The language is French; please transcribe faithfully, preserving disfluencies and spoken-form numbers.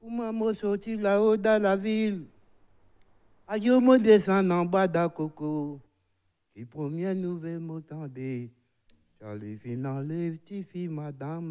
Pour maman sortir là-haut dans la ville. Aïe, me descend en bas d'un coco. Et première nouvelle m'attendait. J'allais finir les petites filles, madame.